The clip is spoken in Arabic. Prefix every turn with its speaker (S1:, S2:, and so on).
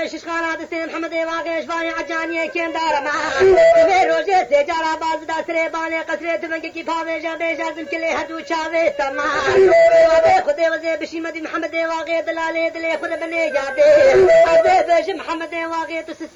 S1: شش خانات سين محمد واقع شفاي عجاني كين دار ما في روجه سے جارا باز دا سرے بانے قصرے دمنگ کی بھاوے جا بے جازم کلے ہدو چاوے تمام خدے وزے بشیمد محمد واقع دلالے دلے خود بنے جاتے ابے بش محمد واقع تو